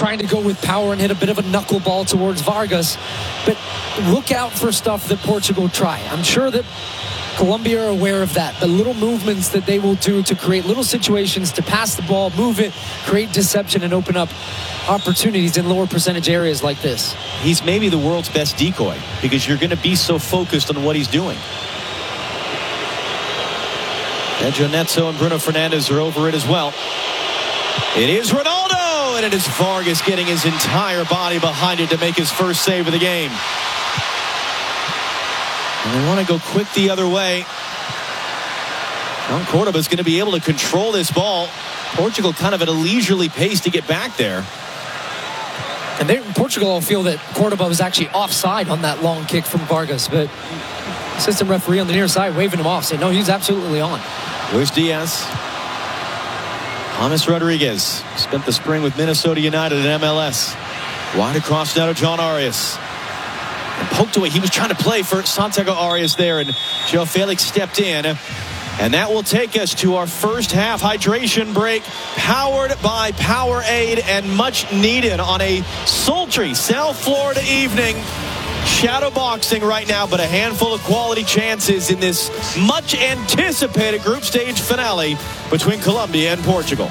trying to go with power and hit a bit of a knuckleball towards Vargas. But look out for stuff that Portugal try. I'm sure that Colombia are aware of that. The little movements that they will do to create little situations, to pass the ball, move it, create deception, and open up opportunities in lower percentage areas like this. He's maybe the world's best decoy because you're going to be so focused on what he's doing. Pedro Neto and Bruno Fernandes are over it as well. It is Ronaldo, and it is Vargas getting his entire body behind it to make his first save of the game. And they want to go quick the other way. João Córdoba is going to be able to control this ball. Portugal kind of at a leisurely pace to get back there. And Portugal will feel that Córdoba was actually offside on that long kick from Vargas, but assistant referee on the near side waving him off, saying no, he's absolutely on. Luis Diaz. James Rodriguez spent the spring with Minnesota United and MLS. Wide across now to John Arias. And poked away. He was trying to play for Santiago Arias there, and Joe Felix stepped in. And that will take us to our first half hydration break, powered by Powerade and much needed on a sultry South Florida evening. Shadow boxing right now, but a handful of quality chances in this much anticipated group stage finale between Colombia and Portugal.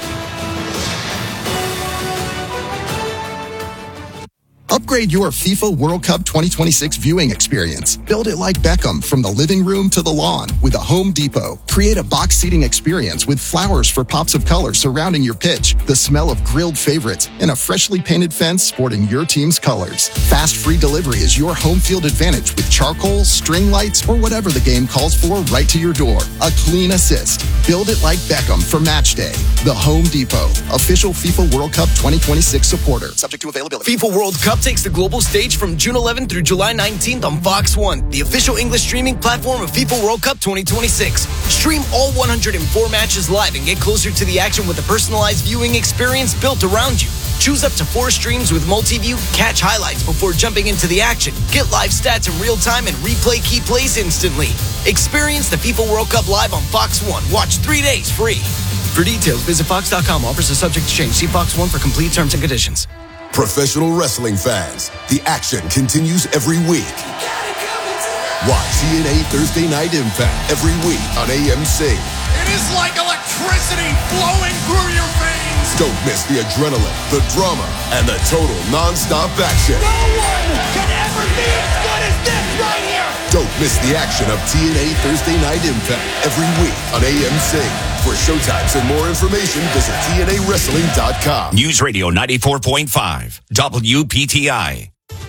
Upgrade your FIFA World Cup 2026 viewing experience. Build it like Beckham from the living room to the lawn with a Home Depot. Create a box seating experience with flowers for pops of color surrounding your pitch, the smell of grilled favorites, and a freshly painted fence sporting your team's colors. Fast free delivery is your home field advantage with charcoal, string lights, or whatever the game calls for right to your door. A clean assist. Build it like Beckham for match day. The Home Depot, official FIFA World Cup 2026 supporter. Subject to availability. FIFA World Cup takes the global stage from June 11th through July 19th on Fox One, the official English streaming platform of FIFA World Cup 2026. Stream all 104 matches live and get closer to the action with a personalized viewing experience built around you. Choose up to 4 streams with multi-view, catch highlights before jumping into the action, get live stats in real time, and replay key plays instantly. Experience the FIFA World Cup live on Fox One. Watch 3 days free. For details, visit Fox.com. Offers are subject to change. See Fox One for complete terms and conditions. Professional wrestling fans, the action continues every week. Watch TNA Thursday Night Impact every week on AMC. It is like electricity flowing through your veins. Don't miss the adrenaline, the drama, and the total non-stop action. No one can ever be as good as this right here. Don't miss the action of TNA Thursday Night Impact every week on AMC. For showtimes and more information, visit TNAWrestling.com. News Radio 94.5, WPTI.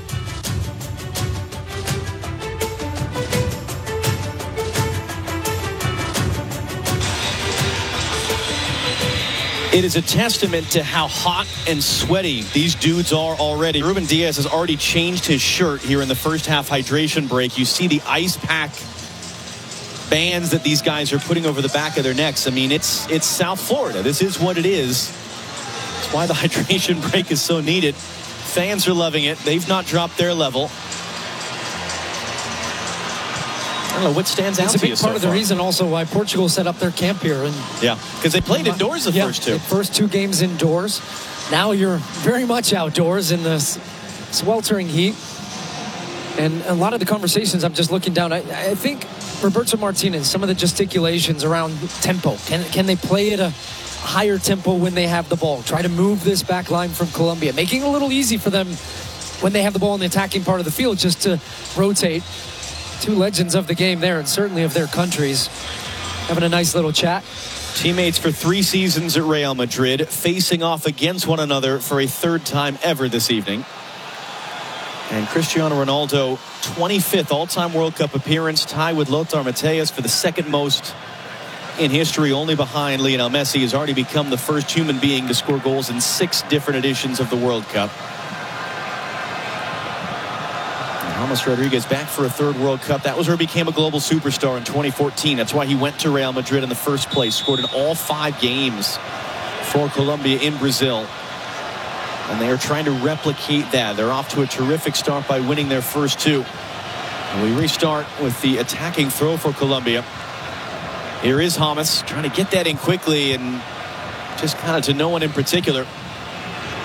It is a testament to how hot and sweaty these dudes are already. Ruben Diaz has already changed his shirt here in the first half hydration break. You see the ice pack bands that these guys are putting over the back of their necks. I mean, it's South Florida. This is what it is. That's why the hydration break is so needed. Fans are loving it. They've not dropped their level. I don't know what stands out to you so far. It's a big part of the reason also why Portugal set up their camp here. And yeah, because they played indoors the first two. The first 2 games indoors. Now you're very much outdoors in the sweltering heat. And a lot of the conversations, I'm just looking down. I think Roberto Martinez, some of the gesticulations around tempo. Can they play at a higher tempo when they have the ball? Try to move this back line from Colombia, making it a little easy for them when they have the ball in the attacking part of the field just to rotate. 2 legends of the game there, and certainly of their countries, having a nice little chat. Teammates for 3 seasons at Real Madrid, facing off against one another for a 3rd time ever this evening. And Cristiano Ronaldo, 25th all-time World Cup appearance, tied with Lothar Matthäus for the 2nd most in history, only behind Lionel Messi. Has already become the first human being to score goals in 6 different editions of the World Cup. James Rodriguez back for a 3rd World Cup. That was where he became a global superstar in 2014. That's why he went to Real Madrid in the first place. Scored in all 5 games for Colombia in Brazil. And they are trying to replicate that. They're off to a terrific start by winning their first 2. And we restart with the attacking throw for Colombia. Here is James trying to get that in quickly and just kind of to no one in particular.